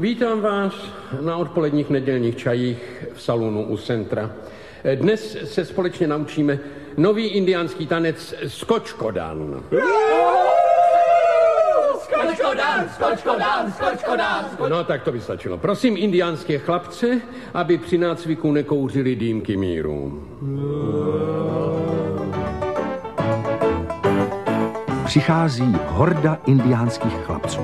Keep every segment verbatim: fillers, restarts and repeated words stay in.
Vítám vás na odpoledních nedělních čajích v salonu u centra. Dnes se společně naučíme nový indiánský tanec skočkodan. Skočkodan, skočkodan, skočkodan. No tak to by stačilo. Prosím indiánské chlapce, aby při nácviku nekouřili dýmky míru. Přichází horda indiánských chlapců.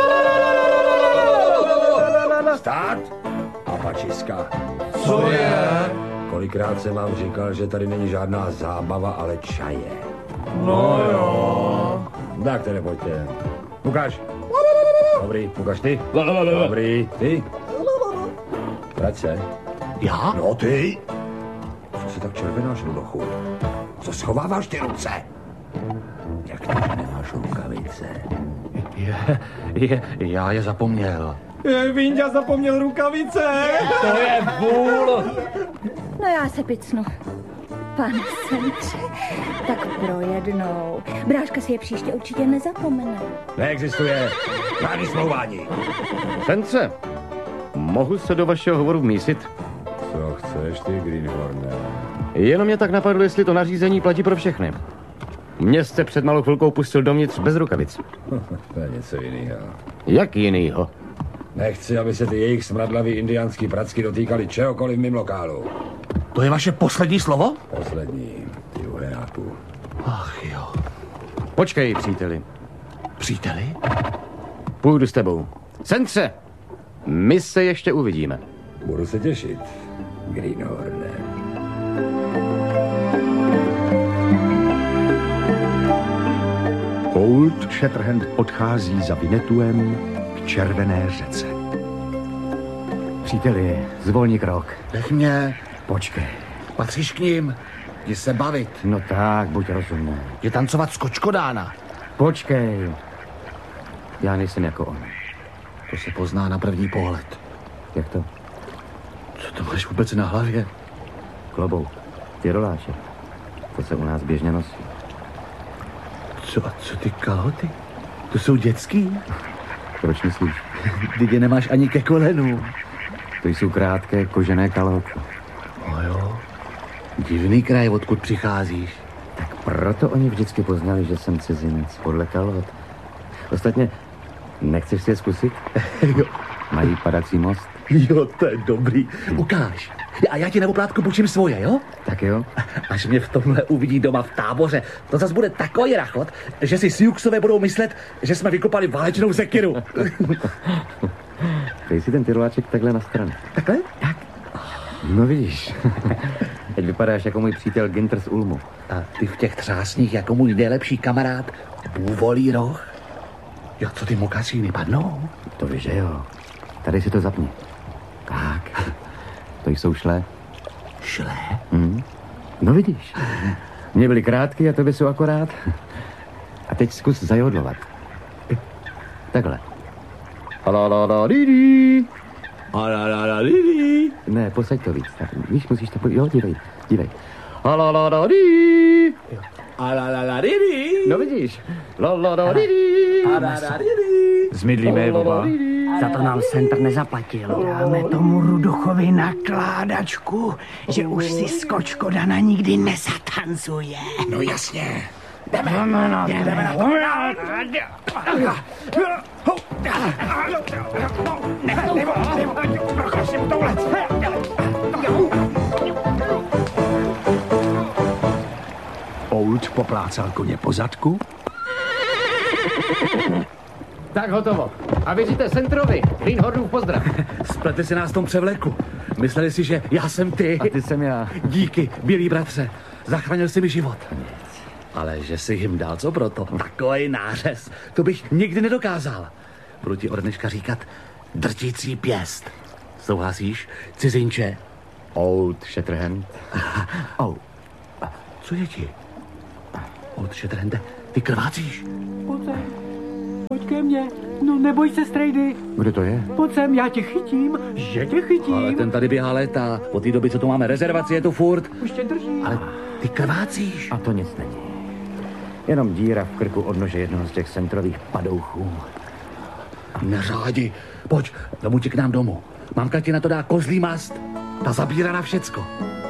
Stát a pačiska. Co je? Kolikrát jsem vám říkal, že tady není žádná zábava, ale čaje. No jo. Tak tedy pojďte. Ukáž. Dobrý, ukáž ty. Dobrý, ty. Vrať se. Já? No ty. Co si tak červenáš, Rudochu? Co schováváš ty ruce? Jak ty nemáš rukavice? Je, je, já je zapomněl. Vinďa zapomněl rukavice. To je vůl. No já se picnu. Pane Centře, tak pro jednou. Bráška si je příště určitě nezapomene. Neexistuje žádný smlouvání. Centře, mohu se do vašeho hovoru vmísit? Co chceš ty, Greenhorne? Jenom mě tak napadlo, jestli to nařízení platí pro všechny. Mě jste před malou chvilkou pustil dovnitř bez rukavic. To je něco jiného. Jak jinýho? Nechci, aby se ty jejich smradlavý indiánský pracky dotýkali čehokoliv v mým lokálu. To je vaše poslední slovo? Poslední, ty uhenáku. Ach jo. Počkej, příteli. Příteli? Půjdu s tebou. Centře, my se ještě uvidíme. Budu se těšit, Greenhorne. Old Shatterhand odchází za Vinetuem k červené řece. Příteli, zvolni krok. Nech mě. Počkej. Patříš k ním. Jdi se bavit. No tak, buď rozumný. Je tancovat skočkodána. Počkej. Já nejsem jako on. To se pozná na první pohled. Jak to? Co to máš vůbec na hlavě? Klobouk. Ty roláče. To se u nás běžně nosí. Co a co ty kalhoty? To jsou dětský? Proč myslíš? Ty nemáš ani ke kolenu. To jsou krátké kožené kalhoty. No jo. Divný kraj, odkud přicházíš. Tak proto oni vždycky poznali, že jsem cizinec podle kalhot. Ostatně, nechceš si je zkusit? Jo. Mají padací most. Jo, to je dobrý. Ukáž. A já ti na oplátku půjčím svoje, jo? Tak jo. Až mě v tomhle uvidí doma v táboře, to zas bude takový rachot, že si Siuxové budou myslet, že jsme vykopali válečnou sekiru. Dej si ten tyroláček takhle na stranu. Takhle? Tak. No vidíš. Teď vypadáš jako můj přítel Ginter z Ulmu. A ty v těch třásních jako můj nejlepší kamarád Bůvolí roh. Jo, co ty mokasíny padnou? To víš, že jo. Tady si to zapni. Tak. To jsou šlé. Šlé? Hmm. No vidíš. Mě byly krátky a tobě jsou akorát. A teď zkus zajodlovat. Takhle. Alalalali. Alalalali. Ne, posaď to víc. Tak, víš, musíš to... Jo, dívej, dívej. Alalalali. Alalalali. No vidíš. Lalalali. Zmidlíme, Boba. Za to nám Center nezaplatil. Dáme tomu Rudochovi nakládačku, že už si skočkodana nikdy nezatancuje. No jasně. Jdeme, jdeme na to. Jdeme na to. Ne, nebo, nebo, procházím tohle. Old poplácal koně po zadku. Tak hotovo. A věříte Centrovi. Greenhornův pozdrav. Spletli si nás v tom převleku. Mysleli si, že já jsem ty. A ty jsem já. Díky, bílý bratře. Zachránil jsi mi život. Ale že jsi jim dal co proto? Takový nářez. To bych nikdy nedokázal. Budu ti od dneška říkat drtící pěst. Souhlasíš, cizinče? Old Shatterhand. Oh. Co je ti? Old Shatterhande, ty krvácíš. Pojď sem. Pojď ke mně. No neboj se, strejdy. Kdo to je? Pojď sem, já tě chytím. Že tě chytím. Ale ten tady běhá léta. Od té doby, co tu máme rezervaci, je to furt. Už tě drží. Ale ty krvácíš. A to nic není. Jenom díra v krku od nože jednoho z těch centrových padouchů. Neřádi. Pojď, domů ti k nám domů. Mamka ti na to dá kozlí mast. Ta zabírá na všecko.